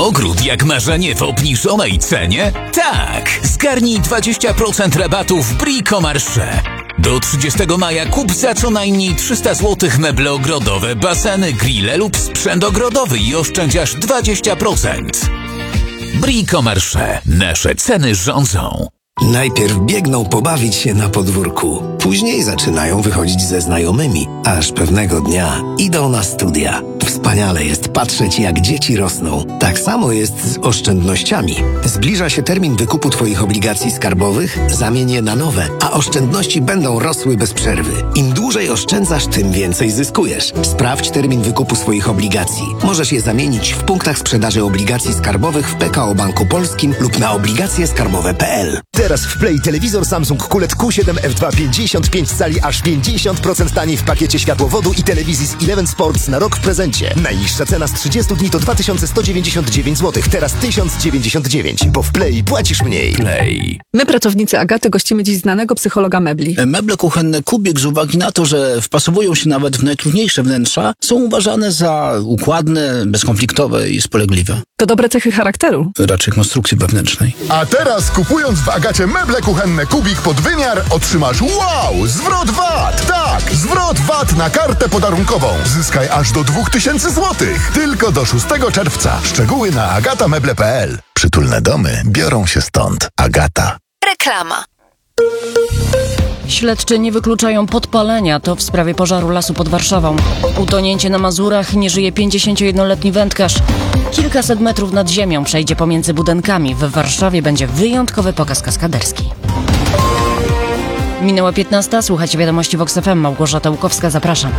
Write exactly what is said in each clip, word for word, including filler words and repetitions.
Ogród jak marzenie w obniżonej cenie? Tak! Zgarnij dwadzieścia procent rabatu w Bricomarché. Do trzydziestego maja kup za co najmniej trzysta złotych meble ogrodowe, baseny, grille lub sprzęt ogrodowy i oszczędziasz dwadzieścia procent. Bricomarché. Nasze ceny rządzą. Najpierw biegną pobawić się na podwórku, później zaczynają wychodzić ze znajomymi, aż pewnego dnia idą na studia. Wspaniale jest patrzeć, jak dzieci rosną. Tak samo jest z oszczędnościami. Zbliża się termin wykupu Twoich obligacji skarbowych, zamień je na nowe, a oszczędności będą rosły bez przerwy. Im dłużej oszczędzasz, tym więcej zyskujesz. Sprawdź termin wykupu swoich obligacji. Możesz je zamienić w punktach sprzedaży obligacji skarbowych w P K O Banku Polskim lub na obligacje skarbowe kropka p l. Teraz w Play telewizor Samsung Q L E D Q siedem F dwa pięćdziesiąt pięć cali aż pięćdziesiąt procent taniej w pakiecie światłowodu i telewizji z Eleven Sports na rok w prezencie. Najniższa cena z trzydziestu dni to dwa tysiące sto dziewięćdziesiąt dziewięć złotych, teraz tysiąc dziewięćdziesiąt dziewięć, bo w Play płacisz mniej. Play. My, pracownicy Agaty, gościmy dziś znanego psychologa mebli. Meble kuchenne Kubik z uwagi na to, że wpasowują się nawet w najtrudniejsze wnętrza, są uważane za układne, bezkonfliktowe i spolegliwe. To dobre cechy charakteru. Raczej konstrukcji wewnętrznej. A teraz kupując w Agacie meble kuchenne Kubik pod wymiar otrzymasz wow! Zwrot V A T! Tak! Zwrot V A T na kartę podarunkową. Zyskaj aż do dwa tysiące złotych. Tylko do szóstego czerwca. Szczegóły na agatameble kropka p l. Przytulne domy biorą się stąd. Agata. Reklama. Śledczy nie wykluczają podpalenia, to w sprawie pożaru lasu pod Warszawą. Utonięcie na Mazurach, nie żyje pięćdziesięciojednoletni wędkarz. Kilkaset metrów nad ziemią przejdzie pomiędzy budynkami. W Warszawie będzie wyjątkowy pokaz kaskaderski. Minęła piętnasta, słuchajcie wiadomości Vox F M. Małgorzata Łukowska, zapraszam.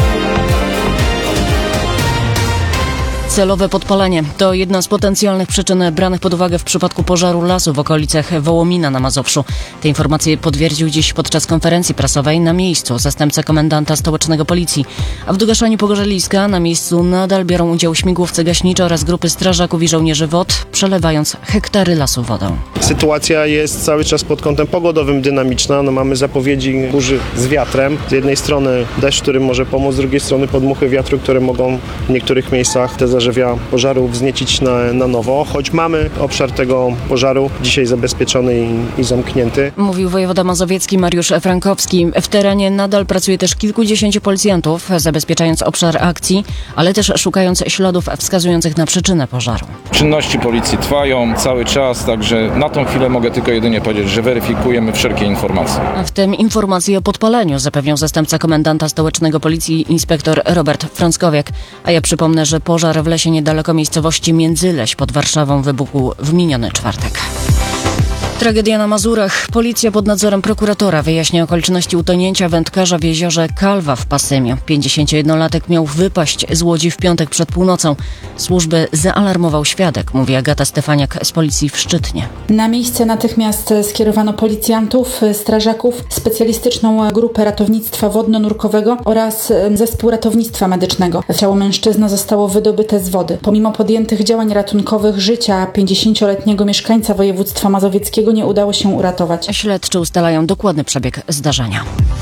Celowe podpalenie to jedna z potencjalnych przyczyn branych pod uwagę w przypadku pożaru lasu w okolicach Wołomina na Mazowszu. Te informacje potwierdził dziś podczas konferencji prasowej na miejscu zastępca komendanta stołecznego policji. A w dogaszaniu pogorzeliska na miejscu nadal biorą udział śmigłowce gaśnicze oraz grupy strażaków i żołnierzy W O D, przelewając hektary lasu wodą. Sytuacja jest cały czas pod kątem pogodowym dynamiczna. No, mamy zapowiedzi burzy z wiatrem. Z jednej strony deszcz, który może pomóc, z drugiej strony podmuchy wiatru, które mogą w niektórych miejscach te zarzewia pożaru wzniecić na, na nowo, choć mamy obszar tego pożaru dzisiaj zabezpieczony i, i zamknięty. Mówił wojewoda mazowiecki Mariusz Frankowski. W terenie nadal pracuje też kilkudziesięciu policjantów, zabezpieczając obszar akcji, ale też szukając śladów wskazujących na przyczynę pożaru. Czynności policji trwają cały czas, także na tą chwilę mogę tylko jedynie powiedzieć, że weryfikujemy wszelkie informacje. W tym informacje o podpaleniu zapewniał zastępca komendanta stołecznego policji inspektor Robert Frąckowiak. A ja przypomnę, że pożar w lesie niedaleko miejscowości Międzyleś pod Warszawą wybuchł w miniony czwartek. Tragedia na Mazurach. Policja pod nadzorem prokuratora wyjaśnia okoliczności utonięcia wędkarza w jeziorze Kalwa w Pasymiu. pięćdziesięciojednolatek miał wypaść z łodzi w piątek przed północą. Służby zaalarmował świadek, mówi Agata Stefaniak z policji w Szczytnie. Na miejsce natychmiast skierowano policjantów, strażaków, specjalistyczną grupę ratownictwa wodno-nurkowego oraz zespół ratownictwa medycznego. Ciało mężczyzny zostało wydobyte z wody. Pomimo podjętych działań ratunkowych życia pięćdziesięcioletniego mieszkańca województwa mazowieckiego nie udało się uratować. Śledczy ustalają dokładny przebieg zdarzenia.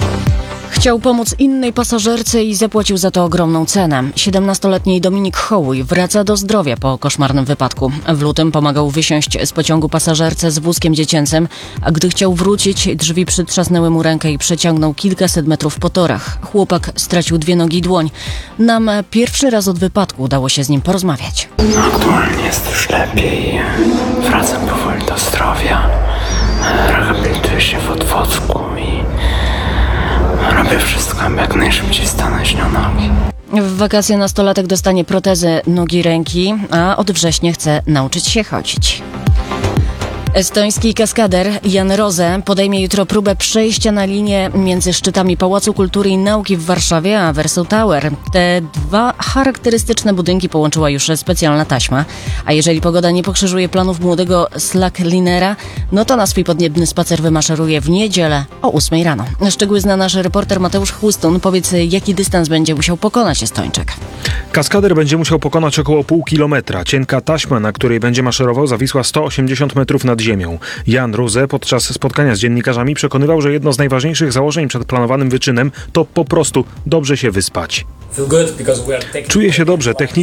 Chciał pomóc innej pasażerce i zapłacił za to ogromną cenę. siedemnastoletni Dominik Hołuj wraca do zdrowia po koszmarnym wypadku. W lutym pomagał wysiąść z pociągu pasażerce z wózkiem dziecięcym, a gdy chciał wrócić, drzwi przytrzasnęły mu rękę i przeciągnął kilkaset metrów po torach. Chłopak stracił dwie nogi i dłoń. Nam pierwszy raz od wypadku udało się z nim porozmawiać. Aktualnie jest już lepiej. Wracam powoli do zdrowia. Rehabilituję się w Otwocku i robię wszystko, aby jak najszybciej stanąć na nogi. W wakacje nastolatek dostanie protezę nogi ręki, a od września chce nauczyć się chodzić. Estoński kaskader Jan Rose podejmie jutro próbę przejścia na linię między szczytami Pałacu Kultury i Nauki w Warszawie a Warsaw Tower. Te dwa charakterystyczne budynki połączyła już specjalna taśma, a jeżeli pogoda nie pokrzyżuje planów młodego slacklinera, no to na swój podniebny spacer wymaszeruje w niedzielę o ósmej rano. Szczegóły zna nasz reporter Mateusz Chłustun. Powiedz, jaki dystans będzie musiał pokonać Estończyk? Kaskader będzie musiał pokonać około pół kilometra. Cienka taśma, na której będzie maszerował, zawisła sto osiemdziesiąt metrów nad ziemią. Jan Ruse podczas spotkania z dziennikarzami przekonywał, że jedno z najważniejszych założeń przed planowanym wyczynem to po prostu dobrze się wyspać. Czuję się dobrze, technicznie